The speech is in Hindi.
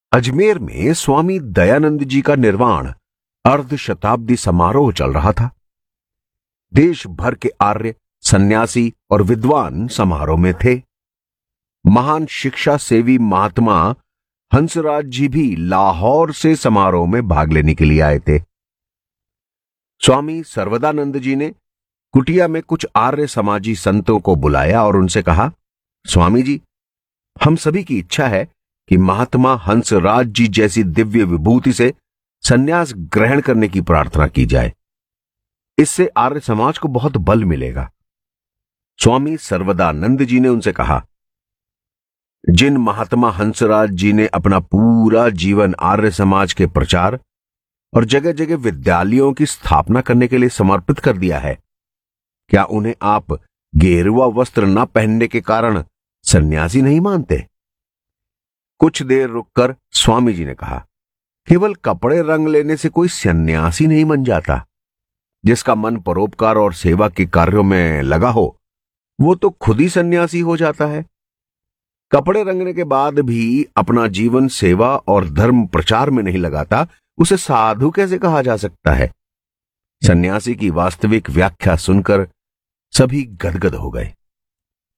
अजमेर में स्वामी दयानंद जी का निर्वाण अर्ध शताब्दी समारोह चल रहा था। देश भर के आर्य, सन्यासी और विद्वान समारोह में थे। महान शिक्षा सेवी महात्मा हंसराज जी भी लाहौर से समारोह में भाग लेने के लिए आए थे। स्वामी सर्वदानंद जी ने कुटिया में कुछ आर्य समाजी संतों को बुलाया और उनसे कहा, स्वामी जी, हम सभी की इच्छा है कि महात्मा हंसराज जी जैसी दिव्य विभूति से संन्यास ग्रहण करने की प्रार्थना की जाए। इससे आर्य समाज को बहुत बल मिलेगा। स्वामी सर्वदानंद जी ने उनसे कहा, जिन महात्मा हंसराज जी ने अपना पूरा जीवन आर्य समाज के प्रचार और जगह जगह विद्यालयों की स्थापना करने के लिए समर्पित कर दिया है, क्या उन्हें आप गेरुआ वस्त्र न पहनने के कारण सन्यासी नहीं मानते? कुछ देर रुककर स्वामी जी ने कहा, केवल कपड़े रंग लेने से कोई सन्यासी नहीं बन जाता। जिसका मन परोपकार और सेवा के कार्यों में लगा हो, वो तो खुद ही सन्यासी हो जाता है। कपड़े रंगने के बाद भी अपना जीवन सेवा और धर्म प्रचार में नहीं लगाता, उसे साधु कैसे कहा जा सकता है? सन्यासी की वास्तविक व्याख्या सुनकर सभी गदगद हो गए।